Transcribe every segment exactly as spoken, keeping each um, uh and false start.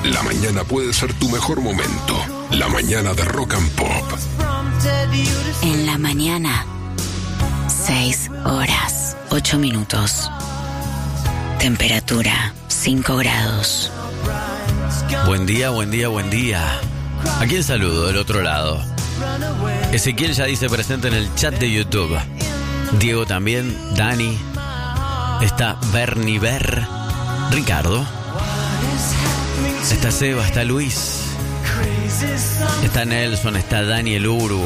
La mañana puede ser tu mejor momento. La mañana de Rock and Pop. En la mañana, seis horas, ocho minutos. Temperatura, cinco grados. Buen día, buen día, buen día. ¿A quién saludo del otro lado? Ezequiel ya dice presente en el chat de YouTube. Diego también, Dani. Está Bernie Ber. Ricardo. Está Seba, está Luis. Está Nelson, está Daniel Uru.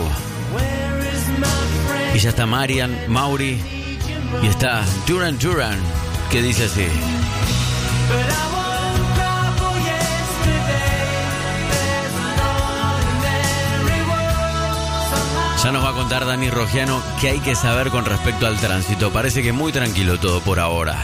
Y ya está Marian, Mauri. Y está Duran Duran, que dice así. Ya nos va a contar Dani Rogiano qué hay que saber con respecto al tránsito. Parece que muy tranquilo todo por ahora.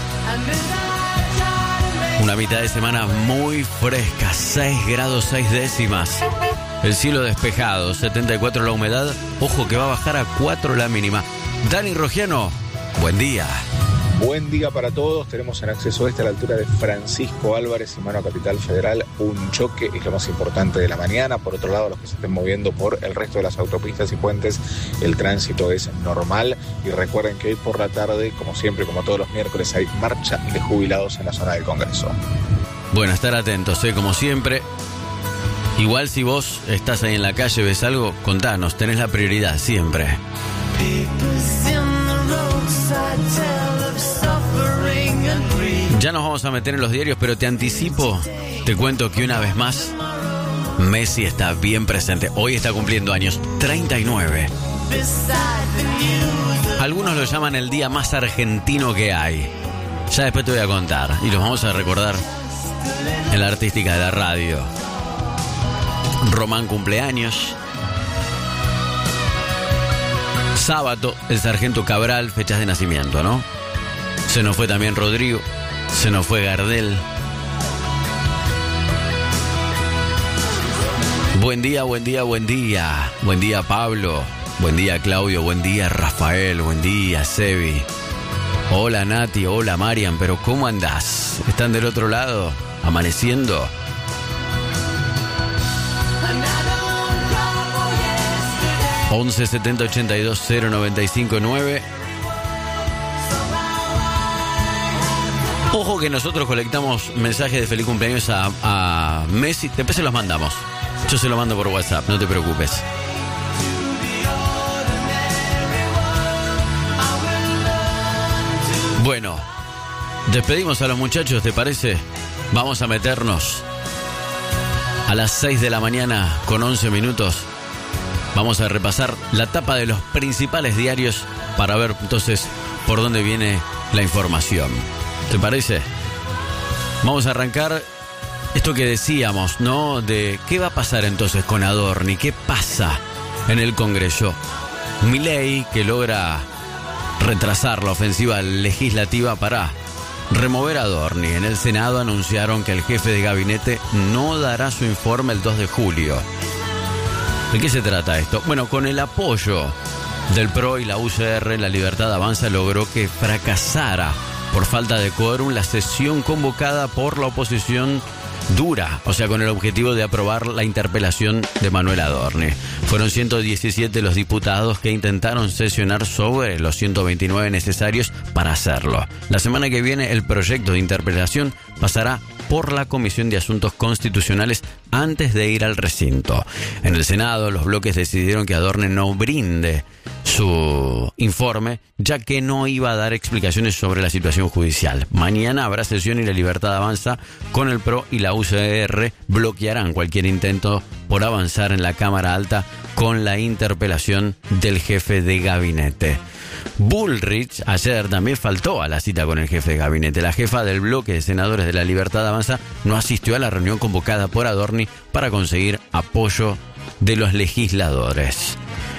Una mitad de semana muy fresca, seis grados seis décimas. El cielo despejado, setenta y cuatro la humedad. Ojo que va a bajar a cuatro la mínima. Dani Rogiano, buen día. Buen día para todos. Tenemos en acceso este a la altura de Francisco Álvarez y Mano Capital Federal un choque, es lo más importante de la mañana. Por otro lado, los que se estén moviendo por el resto de las autopistas y puentes, el tránsito es normal. Y recuerden que hoy por la tarde, como siempre, como todos los miércoles, hay marcha de jubilados en la zona del Congreso. Bueno, estar atentos, ¿eh? Como siempre. Igual si vos estás ahí en la calle, ves algo, contanos, tenés la prioridad siempre. Ya nos vamos a meter en los diarios, pero te anticipo, te cuento que una vez más, Messi está bien presente. Hoy está cumpliendo años, treinta y nueve. Algunos lo llaman el día más argentino que hay. Ya después te voy a contar y los vamos a recordar en la artística de la radio. Román cumpleaños. Sábado, el sargento Cabral, fechas de nacimiento, ¿no? Se nos fue también Rodrigo, se nos fue Gardel. Buen día, buen día, buen día. Buen día, Pablo. Buen día, Claudio. Buen día, Rafael. Buen día, Sebi. Hola, Nati. Hola, Marian. Pero ¿cómo andás? ¿Están del otro lado? ¿Amaneciendo? once setenta ochenta y dos cero noventa y cinco nueve. Ojo que nosotros colectamos mensajes de feliz cumpleaños a, a Messi. Después se los mandamos. Yo se los mando por WhatsApp, no te preocupes. Bueno, despedimos a los muchachos, ¿te parece? Vamos a meternos a las seis de la mañana con once minutos. Vamos a repasar la tapa de los principales diarios para ver entonces por dónde viene la información. ¿Te parece? Vamos a arrancar esto que decíamos, ¿no? De qué va a pasar entonces con Adorni, qué pasa en el Congreso. Milei, que logra retrasar la ofensiva legislativa para remover a Adorni. En el Senado anunciaron que el jefe de gabinete no dará su informe el dos de julio. ¿De qué se trata esto? Bueno, con el apoyo del P R O y la U C R, La Libertad Avanza logró que fracasara por falta de quórum la sesión convocada por la oposición dura, o sea, con el objetivo de aprobar la interpelación de Manuel Adorni. Fueron ciento diecisiete los diputados que intentaron sesionar sobre los ciento veintinueve necesarios para hacerlo. La semana que viene el proyecto de interpelación pasará por la Comisión de Asuntos Constitucionales antes de ir al recinto. En el Senado, los bloques decidieron que Adorni no brinde su informe, ya que no iba a dar explicaciones sobre la situación judicial. Mañana habrá sesión y La Libertad Avanza con el P R O y la U C R bloquearán cualquier intento por avanzar en la Cámara Alta con la interpelación del jefe de gabinete. Bullrich ayer también faltó a la cita con el jefe de gabinete. La jefa del bloque de senadores de La Libertad Avanza no asistió a la reunión convocada por Adorni para conseguir apoyo de los legisladores.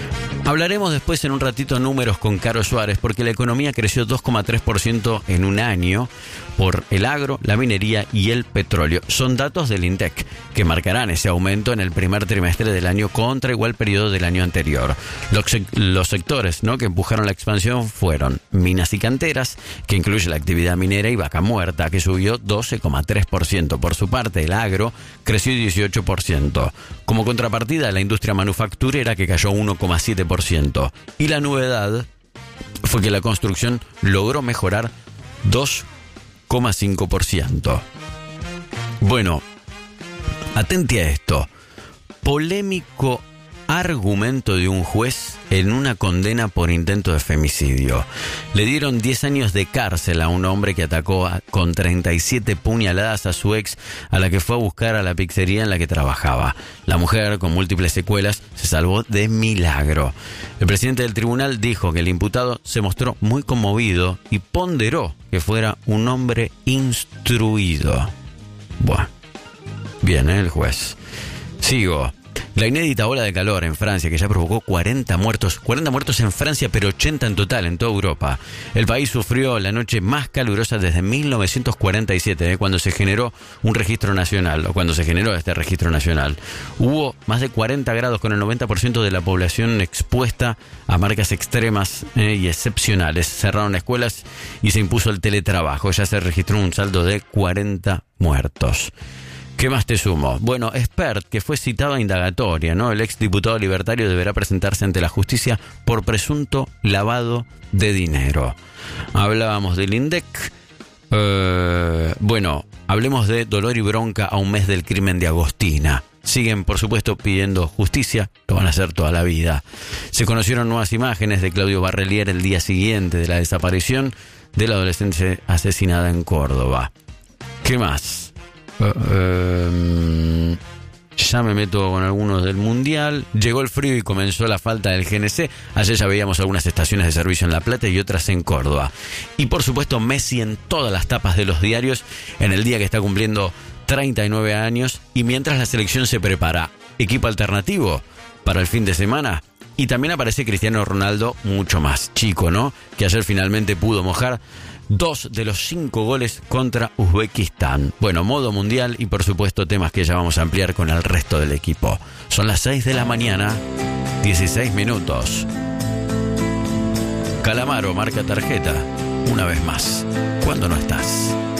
Hablaremos después en un ratito números con Caro Suárez, porque la economía creció dos coma tres por ciento en un año por el agro, la minería y el petróleo. Son datos del INDEC que marcarán ese aumento en el primer trimestre del año contra igual periodo del año anterior. Los, los sectores, ¿no?, que empujaron la expansión fueron minas y canteras, que incluye la actividad minera, y vaca muerta, que subió doce coma tres por ciento. Por su parte, el agro creció dieciocho por ciento. Como contrapartida, la industria manufacturera, que cayó uno coma siete por ciento. Y la novedad fue que la construcción logró mejorar dos coma cinco por ciento. Bueno, atente a esto. Polémico argumento de un juez en una condena por intento de femicidio. Le dieron diez años de cárcel a un hombre que atacó a, con treinta y siete puñaladas a su ex, a la que fue a buscar a la pizzería en la que trabajaba. La mujer, con múltiples secuelas, se salvó de milagro. El presidente del tribunal dijo que el imputado se mostró muy conmovido y ponderó que fuera un hombre instruido. Bueno, bien, ¿eh? El juez. Sigo. La inédita ola de calor en Francia, que ya provocó cuarenta muertos, cuarenta muertos en Francia, pero ochenta en total en toda Europa. El país sufrió la noche más calurosa desde mil novecientos cuarenta y siete, ¿eh? cuando se generó un registro nacional, o cuando se generó este registro nacional. Hubo más de cuarenta grados, con el noventa por ciento de la población expuesta a marcas extremas ¿eh? y excepcionales. Cerraron escuelas y se impuso el teletrabajo. Ya se registró un saldo de cuarenta muertos. ¿Qué más te sumo? Bueno, Espert, que fue citado a indagatoria, ¿no? El exdiputado libertario deberá presentarse ante la justicia por presunto lavado de dinero. Hablábamos del INDEC. Eh, bueno, hablemos de dolor y bronca a un mes del crimen de Agostina. Siguen, por supuesto, pidiendo justicia, lo van a hacer toda la vida. Se conocieron nuevas imágenes de Claudio Barrelier el día siguiente de la desaparición de la adolescente asesinada en Córdoba. ¿Qué más? Uh, uh, ya me meto con algunos del Mundial. Llegó el frío y comenzó la falta del G N C. Ayer ya veíamos algunas estaciones de servicio en La Plata y otras en Córdoba. Y por supuesto Messi en todas las tapas de los diarios en el día que está cumpliendo treinta y nueve años, y mientras la selección se prepara equipo alternativo para el fin de semana. Y también aparece Cristiano Ronaldo, mucho más chico, ¿no? Que ayer finalmente pudo mojar dos de los cinco goles contra Uzbekistán. Bueno, modo mundial y por supuesto temas que ya vamos a ampliar con el resto del equipo. Son las seis de la mañana, dieciséis minutos. Calamaro marca tarjeta, una vez más. ¿Cuándo no estás?